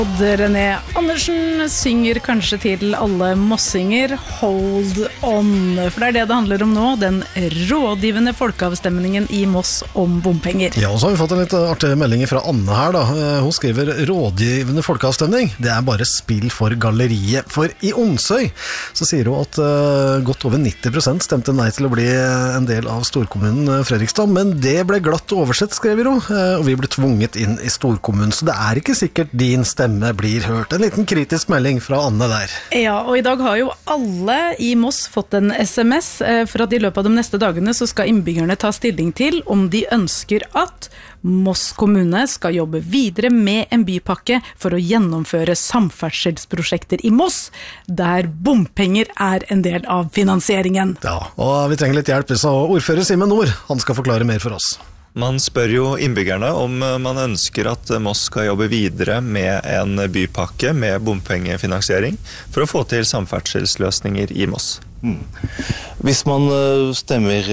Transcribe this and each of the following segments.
Odd René Andersen synger kanskje til alle mossinger Hold on, for det det handler om nå, den rådgivende folkeavstemningen i Moss om bompenger. Ja, og så har vi fått en litt artig melding fra Anne her da. Hun skriver rådgivende folkeavstemning, det bare spill for galleriet. For i Onsøy så sier hun at godt over 90% stemte nei til å bli en del av storkommunen Fredrikstad, men det ble glatt oversett, skriver hun, og vi ble tvunget inn i storkommunen, så det ikke sikkert din stemme blir hørt. En liten kritisk melding fra Anne der. Ja, og i dag har jo alle i Moss fått en SMS for at i løpet av de neste dagene så skal innbyggerne ta stilling til om de ønsker at Moss kommune skal jobbe videre med en bypakke for å gjennomføre samferdselsprosjekter i Moss, der bompenger en del av finansieringen. Ja, og vi trenger litt hjelp, så ordfører Simen Nord, han skal forklare mer for oss. Man spør jo innbyggerne om man ønsker at Moss skal jobbe videre med en bypakke med bompengefinansiering for å få til samferdselsløsninger i Moss. Hvis man stemmer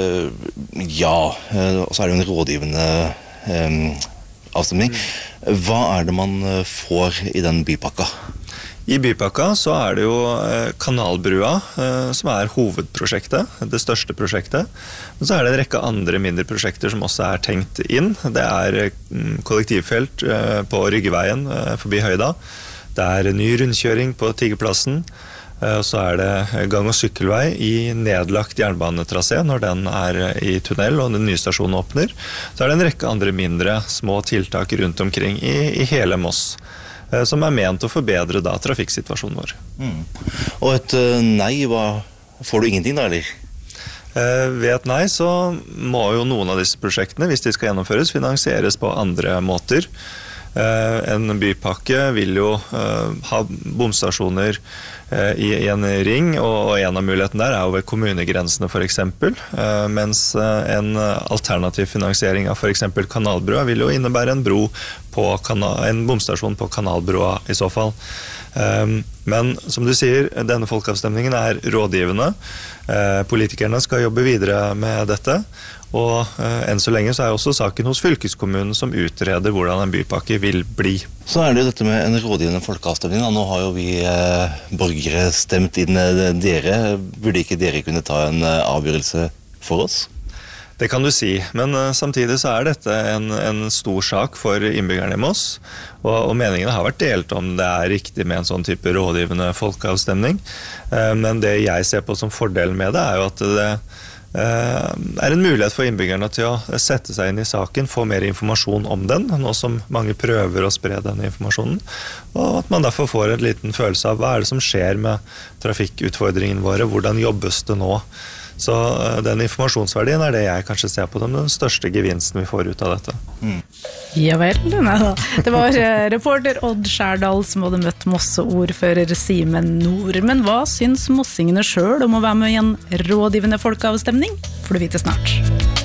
ja, og så det jo en rådgivende avstemning, hva det man får i den bypakka? I bypakka så det jo Kanalbrua som hovedprosjektet, det største prosjektet. Men så det en rekke andre mindre prosjekter som også tenkt inn. Det kollektivfelt på Ryggeveien forbi Høyda. Det ny rundkjøring på Tigerplassen. Og så det gang- og sykkelvei i nedlagt jernbanetrasé når den i tunnel og den nye stasjonen åpner. Så det en rekke andre mindre små tiltak rundt omkring i hele Moss, som ment å forbedre da trafikksituasjonen vår. Og et nei, får du ingenting da, eller? Ved et nei så må jo noen av disse prosjektene, hvis de skal gjennomføres, finansieres på andre måter. En bypakke vil jo ha bomstasjoner i en ring, og en av mulighetene der jo ved kommunegrensene for eksempel, mens en alternativ finansiering av for eksempel Kanalbrua vil jo innebære en bro på en bomstasjon på Kanalbrua i så fall. Men som du sier, denne folkeavstemningen rådgivende. Politikerne skal jobbe videre med dette, og enn så lenge så også saken hos fylkeskommunen som utreder hvordan en bypakke vil bli. Så det jo dette med en rådgivende folkeavstemning. Nå har jo vi borgere stemt inn dere. Burde ikke dere kunne ta en avgjørelse for oss? Det kan du si, men samtidig så dette en stor sak for innbyggerne i Moss, og meningene har vært delt om det riktig med en sånn type rådgivende folkeavstemning. Men det jeg ser på som fordelen med det jo at det en mulighet for innbyggerne til å sette seg inn i saken, få mer informasjon om den, nå som mange prøver å spre denne informasjonen, og at man derfor får en liten følelse av hva det som skjer med trafikkutfordringene våre, hvordan jobbes det nå. Så den informasjonsverdien det jeg kanskje ser på den største gevinsten vi får ut av dette. Ja vel, neida. Det var reporter Odd Skjærdal som hadde møtt Mosse-ordfører Simen Nord. Men hva syns mossingene selv om å være med i en rådgivende folkeavstemning? Får du vite snart.